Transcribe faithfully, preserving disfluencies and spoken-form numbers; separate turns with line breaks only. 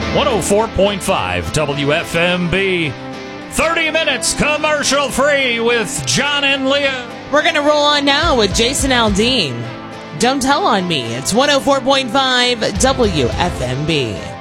one oh four point five W F M B. thirty minutes commercial free with John and Leah.
We're going to roll on now with Jason Aldean. Don't Tell on Me. It's one oh four point five W F M B.